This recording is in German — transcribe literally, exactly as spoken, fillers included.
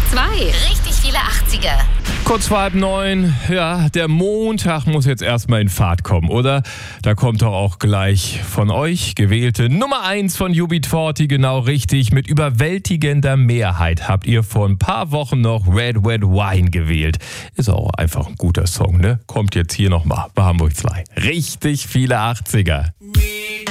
zwei. Richtig viele achtziger. Kurz vor halb neun, ja, der Montag muss jetzt erstmal in Fahrt kommen, oder? Da kommt doch auch gleich von euch gewählte Nummer eins von U B vierzig, genau richtig. Mit überwältigender Mehrheit habt ihr vor ein paar Wochen noch Red Red Wine gewählt. Ist auch einfach ein guter Song, ne? Kommt jetzt hier nochmal bei Hamburg zwei. Richtig viele achtziger.